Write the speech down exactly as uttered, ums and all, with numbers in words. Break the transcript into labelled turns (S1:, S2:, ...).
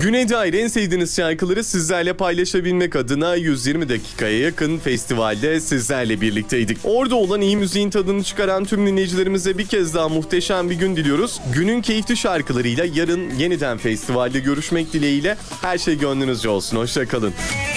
S1: Güne dair en sevdiğiniz şarkıları sizlerle paylaşabilmek adına yüz yirmi dakikaya yakın festivalde sizlerle birlikteydik. Orada olan iyi müziğin tadını çıkaran tüm dinleyicilerimize bir kez daha muhteşem bir gün diliyoruz. Günün keyifli şarkılarıyla yarın yeniden festivalde görüşmek dileğiyle her şey gönlünüzce olsun. Hoşça kalın.